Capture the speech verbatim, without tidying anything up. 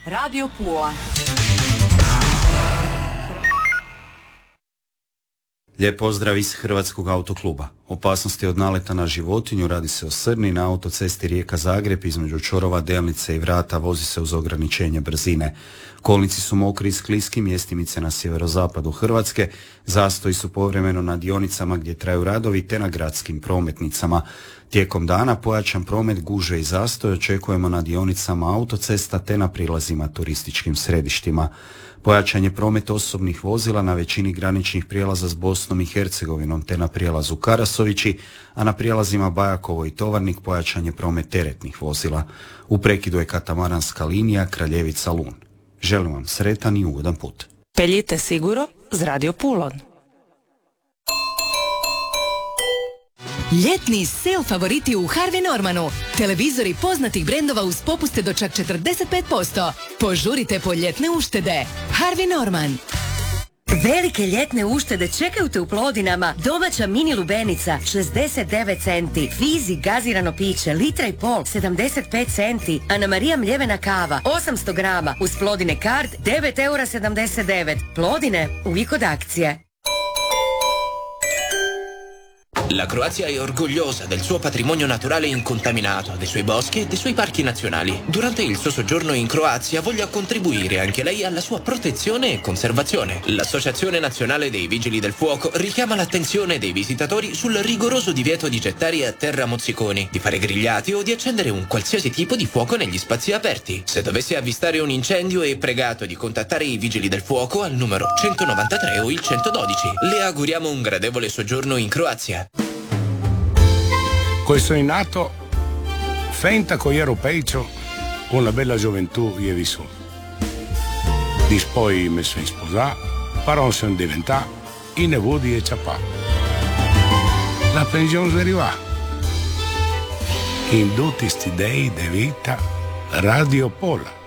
Radio Pula. Lijep pozdrav iz Hrvatskog autokluba. Opasnosti od naleta na životinju, radi se o srni na autocesti Rijeka-Zagreb između čvorova Delnice i Vrata, vozi se uz ograničenje brzine. Kolnici su mokri i skliski, mjestimice na sjeverozapadu Hrvatske, zastoji su povremeno na dionicama gdje traju radovi te na gradskim prometnicama. Tijekom dana pojačan promet, gužve i zastoj očekujemo na dionicama autocesta te na prilazima turističkim središtima. Pojačan je promet osobnih vozila na većini graničnih prijelaza s Bosnom i Hercegovinom te na prijelazu Karasovići, a na prijelazima Bajakovo i Tovarnik pojačan je promet teretnih vozila. U prekidu je katamaranska linija Kraljevica-Lun. Želim vam sretan i ugodan put. Peljite siguro z Radio Pulon. Ljetni sale favoriti u Harvey Normanu. Televizori poznatih brendova uz popuste do čak četrdeset pet posto. Požurite po ljetne uštede. Harvey Norman. Velike ljetne uštede čekaju te u Plodinama. Domaća mini lubenica šezdeset devet centi. Fizi gazirano piće litra i pol sedamdeset pet centi. Ana Marija mljevena kava osamsto grama uz Plodine kard devet eura sedamdeset devet. Plodine uvijek od akcije. La Croazia è orgogliosa del suo patrimonio naturale incontaminato, dei suoi boschi e dei suoi parchi nazionali. Durante il suo soggiorno in Croazia voglia contribuire anche lei alla sua protezione e conservazione. L'Associazione Nazionale dei Vigili del Fuoco richiama l'attenzione dei visitatori sul rigoroso divieto di gettare a terra mozziconi, di fare grigliati o di accendere un qualsiasi tipo di fuoco negli spazi aperti. Se dovesse avvistare un incendio è pregato di contattare i Vigili del Fuoco al numero centonovantatré o il centododici. Le auguriamo un gradevole soggiorno in Croazia. Questo è nato, fenta con europeicio, una bella gioventù io vissuto. Dispoi messo in sposà, però sono diventato i nevudi e ciapà. La pensione si arriva. In tutti sti dei de vita, Radio Pola.